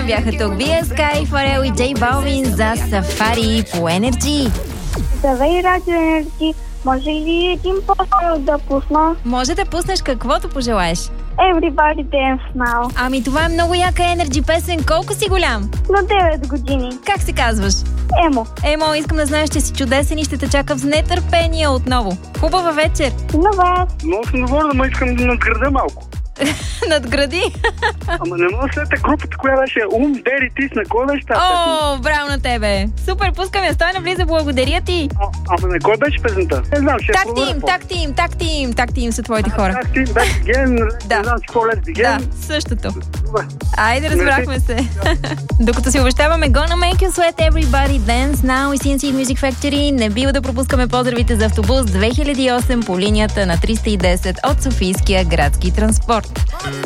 време бяха тук Вия, Скай, Фарел и Джей Балвин за Сафари по Energy. Здравей, Радио Енерджи. Може ли един по-скоро да пусна? Може да пуснеш каквото пожелаеш. Everybody Dance Now. Ами това е много яка Energy песен. Колко си голям? На 9 години. Как се казваш? Емо. Емо, искам да знаеш, че си чудесен и ще те чакам с нетърпение отново. Хубава вечер! На вас. Много съм доволен, но искам да надграда малко. Надгради! Ама не мога след групата, която беше Дери Тис, на кой беше тази песен? О, браво на тебе! Супер, пускам я, стой наблизо, благодаря ти! Ама на кой беше песента? Не знам, ще Так тим са твоите хора. Так тим, Бест Ген, Да. не знам си какво Лес Биген. Да, същото. Айде, разбрахме се. Докато си обещаваме Gonna Make You Sweat, Everybody Dance Now и CNC Music Factory, не бива да пропускаме поздравите за автобус 2008 по линията на 310 от Софийския градски транспорт.